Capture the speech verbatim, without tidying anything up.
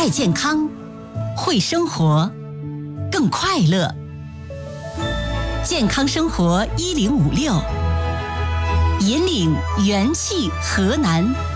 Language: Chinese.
爱健康，会生活，更快乐。健康生活一零五六，引领元气河南。